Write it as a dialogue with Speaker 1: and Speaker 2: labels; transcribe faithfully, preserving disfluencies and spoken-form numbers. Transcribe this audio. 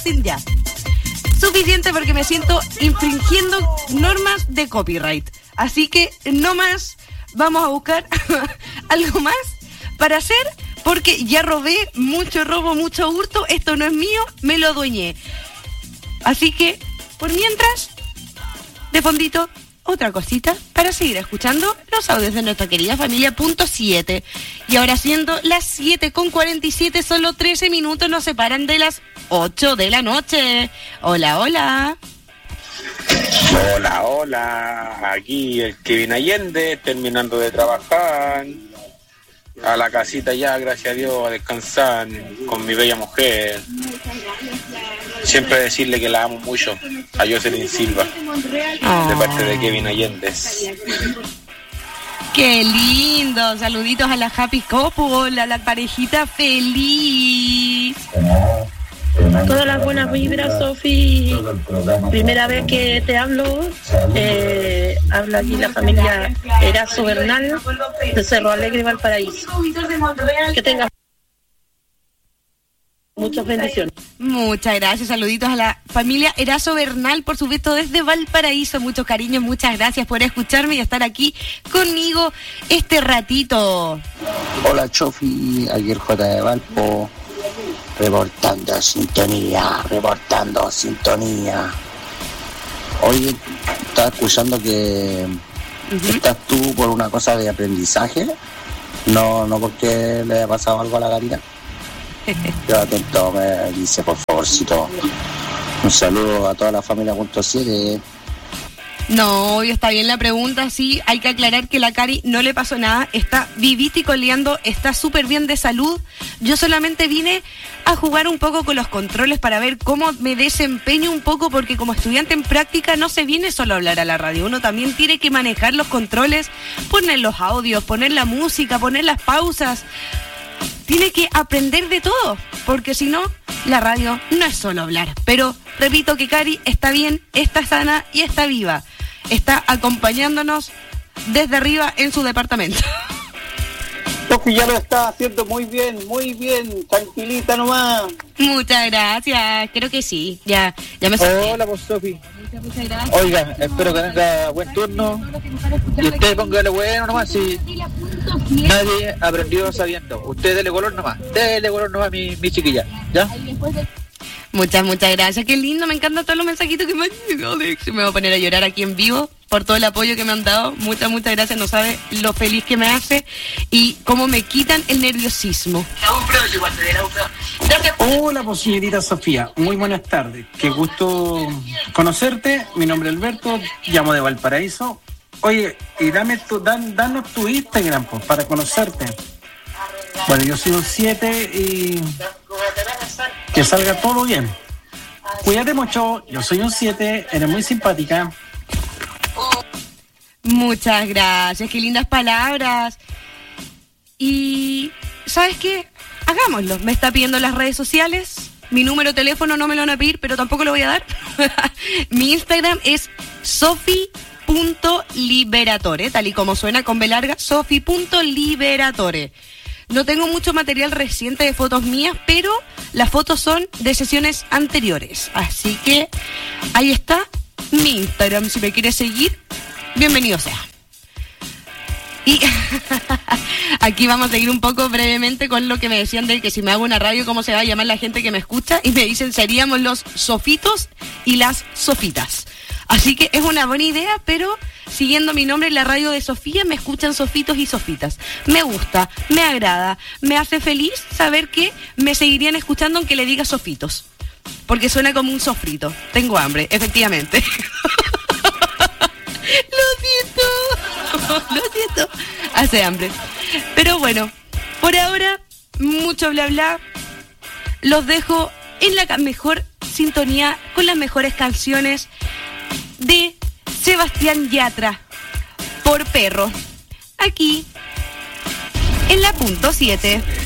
Speaker 1: ya. Suficiente porque me siento infringiendo normas de copyright. Así que no más, vamos a buscar algo más para hacer, porque ya robé, mucho robo, mucho hurto, esto no es mío, me lo adueñé. Así que, por mientras, de fondito, otra cosita para seguir escuchando los audios de nuestra querida familia punto siete. Y ahora siendo las siete con cuarenta y siete, solo trece minutos nos separan de las ocho de la noche. Hola, hola.
Speaker 2: Hola, hola. Aquí el Kevin Allende, terminando de trabajar. A la casita ya, gracias a Dios, a descansar con mi bella mujer. Siempre decirle que la amo mucho, a Jocelyn Silva, oh. de parte de Kevin Allende.
Speaker 1: ¡Qué lindo! Saluditos a la Happy Couple, a la parejita feliz.
Speaker 3: Todas las buenas vibras, Sofi. Primera vez que te hablo, eh, habla aquí la familia Erazo Bernal de Cerro Alegre, Valparaíso. Que tengas muchas bendiciones.
Speaker 1: Muchas gracias, saluditos a la familia Erazo Bernal, por supuesto desde Valparaíso, muchos cariños, muchas gracias por escucharme y estar aquí conmigo este ratito.
Speaker 4: Hola Chofi, aquí el J de Valpo, reportando sintonía, reportando sintonía. Hoy estaba escuchando que uh-huh. estás tú por una cosa de aprendizaje, no, no porque le haya pasado algo a la Karina. Yo atento, me dice por favorcito. Un saludo a toda la familia punto siete.
Speaker 1: No, obvio, está bien la pregunta, sí, hay que aclarar que la Cari no le pasó nada, está vivita y coleando, está súper bien de salud. Yo solamente vine a jugar un poco con los controles para ver cómo me desempeño un poco, porque como estudiante en práctica no se viene solo a hablar a la radio, uno también tiene que manejar los controles, poner los audios, poner la música, poner las pausas. Tiene que aprender de todo, porque si no, la radio no es solo hablar. Pero repito que Cari está bien, está sana y está viva. Está acompañándonos desde arriba en su departamento.
Speaker 5: Sofi ya lo está haciendo muy bien, muy bien, tranquilita nomás.
Speaker 1: Muchas gracias, creo que sí, ya, ya me
Speaker 6: senté. Hola, pues Sofi. Muchas, muchas gracias. Oiga, espero que tenga buen turno y usted póngale bueno nomás, si nadie aprendió sabiendo. Usted dele color nomás, dele color nomás, mi, mi chiquilla, ¿ya?
Speaker 1: Muchas, muchas gracias. Qué lindo, me encantan todos los mensajitos que me han llegado. Me voy a poner a llorar aquí en vivo por todo el apoyo que me han dado. Muchas, muchas gracias. No sabe lo feliz que me hace y cómo me quitan el nerviosismo.
Speaker 7: Hola, pues señorita Sofía. Muy buenas tardes. Qué gusto conocerte. Mi nombre es Alberto, llamo de Valparaíso. Oye, y dame tu, dan, danos tu Instagram, pues, para conocerte. Bueno, yo soy un siete y que salga todo bien. Cuídate mucho, yo soy un siete, eres muy simpática.
Speaker 1: Muchas gracias, qué lindas palabras. Y, ¿sabes qué? Hagámoslo. Me está pidiendo las redes sociales. Mi número de teléfono no me lo van a pedir, pero tampoco lo voy a dar. Mi Instagram es sofi punto liberatore, tal y como suena con B larga, sofi punto liberatore. No tengo mucho material reciente de fotos mías, pero las fotos son de sesiones anteriores. Así que ahí está mi Instagram. Si me quieres seguir, bienvenido sea. Y aquí vamos a seguir un poco brevemente con lo que me decían de que si me hago una radio, ¿cómo se va a llamar la gente que me escucha? Y me dicen, seríamos los sofitos y las sofitas. Así que es una buena idea, pero siguiendo mi nombre en la radio de Sofía, me escuchan sofitos y sofitas. Me gusta, me agrada, me hace feliz saber que me seguirían escuchando aunque le diga sofitos. Porque suena como un sofrito. Tengo hambre, efectivamente. Lo siento, lo siento. Hace hambre. Pero bueno, por ahora, mucho bla bla. Los dejo en la mejor sintonía con las mejores canciones de Sebastián Yatra, Por Perro, aquí en la punto siete.